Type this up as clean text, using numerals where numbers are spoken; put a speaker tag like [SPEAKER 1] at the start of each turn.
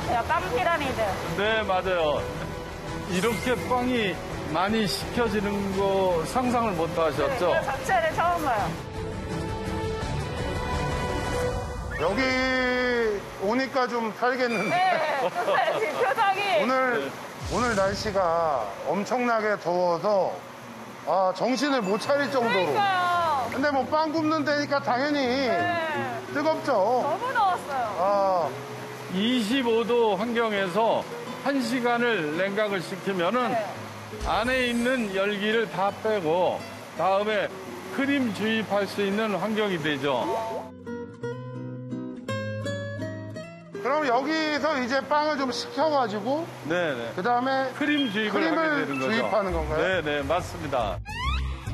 [SPEAKER 1] 같아요. 빵 피라미드.
[SPEAKER 2] 네, 맞아요. 이렇게 빵이 많이 식혀지는 거 상상을 못 하셨죠?
[SPEAKER 1] 네, 이거 자체를 처음 봐요.
[SPEAKER 3] 여기 오니까 좀 살겠는데.
[SPEAKER 1] 네, 지금 표정이.
[SPEAKER 3] 오늘 날씨가 엄청나게 더워서 정신을 못 차릴 정도로.
[SPEAKER 1] 그러니까요.
[SPEAKER 3] 근데 뭐 빵 굽는 데니까 당연히
[SPEAKER 1] 네,
[SPEAKER 3] 뜨겁죠.
[SPEAKER 1] 너무 더웠어요.
[SPEAKER 2] 25도 환경에서 1시간을 냉각을 시키면은
[SPEAKER 1] 네.
[SPEAKER 2] 안에 있는 열기를 다 빼고 다음에 크림 주입할 수 있는 환경이 되죠.
[SPEAKER 3] 그럼 여기서 이제 빵을 좀 식혀가지고
[SPEAKER 2] 네네.
[SPEAKER 3] 그다음에
[SPEAKER 2] 크림 주입을 하게 되는 거죠.
[SPEAKER 3] 주입하는 건가요?
[SPEAKER 2] 네네, 맞습니다.